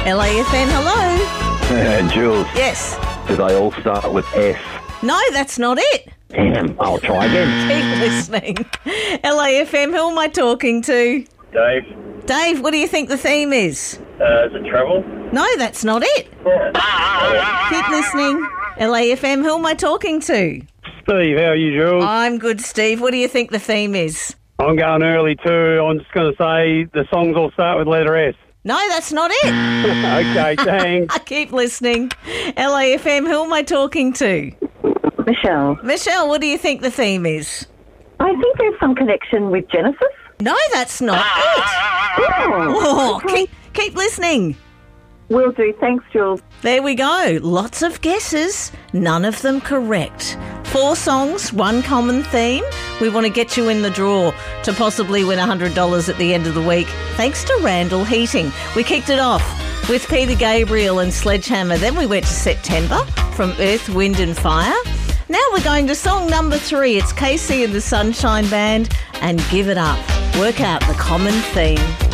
LAFM, hello. Jules, Yes. do they all start with S? No, that's not it. Damn, I'll try again. Keep listening. LAFM, who am I talking to? Dave, Dave, what do you think the theme is? is it travel? No, that's not it. Keep listening. LAFM, who am I talking to? Steve, how are you, Jules? I'm good, Steve. What do you think the theme is? I'm going early too. I'm just going to say the songs all start with letter S. No, that's not it. Okay, thanks. I keep listening. LAFM, who am I talking to? Michelle, Michelle, what do you think the theme is? I think there's some connection with Genesis. No, that's not it. Oh, keep listening. Will do. Thanks, Jules. There we go. Lots of guesses, none of them correct. 4 songs, 1 common theme. We want to get you in the draw to possibly win $100 at the end of the week, thanks to Randall Heating. We kicked it off with Peter Gabriel and Sledgehammer. Then we went to September from Earth, Wind and Fire. Now we're going to song number 3. It's KC and the Sunshine Band and Give It Up. Work out the common theme.